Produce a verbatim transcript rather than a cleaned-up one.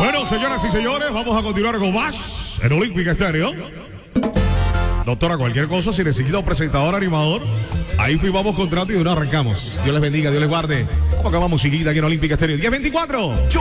Bueno, señoras y señores, vamos a continuar con más en Olímpica Estéreo. Doctora, cualquier cosa, si necesita un presentador, animador, ahí firmamos contrato y de una arrancamos. Dios les bendiga, Dios les guarde. Vamos a acabar musiquita aquí en Olímpica Estéreo. diez veinticuatro.